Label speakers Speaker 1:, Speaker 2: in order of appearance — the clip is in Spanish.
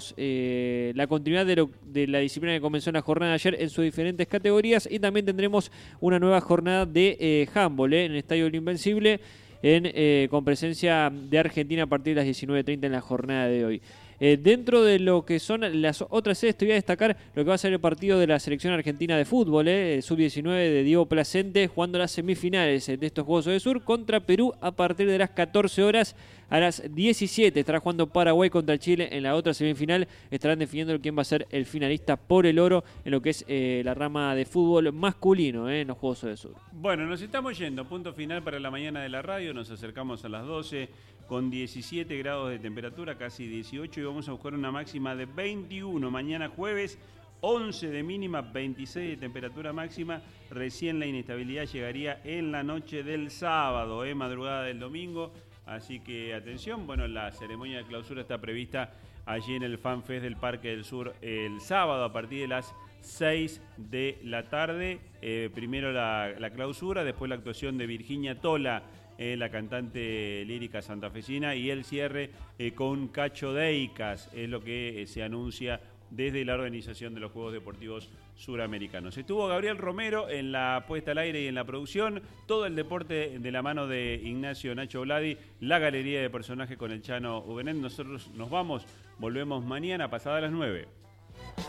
Speaker 1: tendremos la continuidad de la disciplina que comenzó en la jornada de ayer en sus diferentes categorías, y también tendremos una nueva jornada de handball en el Estadio El Invencible, con presencia de Argentina a partir de las 19:30 en la jornada de hoy. Dentro de lo que son las otras sedes, te voy a destacar lo que va a ser el partido de la selección argentina de fútbol, sub-19 de Diego Placente, jugando las semifinales de estos Juegos del Sur contra Perú a partir de las 14 horas. A las 17 estará jugando Paraguay contra Chile en la otra semifinal. Estarán definiendo quién va a ser el finalista por el oro en lo que es la rama de fútbol masculino en los Juegos del Sur.
Speaker 2: Bueno, nos estamos yendo. Punto final para la mañana de la radio. Nos acercamos a las 12 con 17 grados de temperatura, casi 18, y vamos a buscar una máxima de 21. Mañana jueves, 11 de mínima, 26 de temperatura máxima. Recién la inestabilidad llegaría en la noche del sábado, madrugada del domingo. Así que atención, bueno, la ceremonia de clausura está prevista allí en el Fan Fest del Parque del Sur el sábado a partir de las 6 de la tarde. Primero la clausura, después la actuación de Virginia Tola, la cantante lírica santafesina, y el cierre con Cacho Deicas, es lo que se anuncia desde la organización de los Juegos Deportivos Suramericanos. Estuvo Gabriel Romero en la puesta al aire y en la producción, todo el deporte de la mano de Ignacio Nacho Vladi, la galería de personajes con el Chano Ubenet. Nosotros nos vamos, volvemos mañana pasada las 9.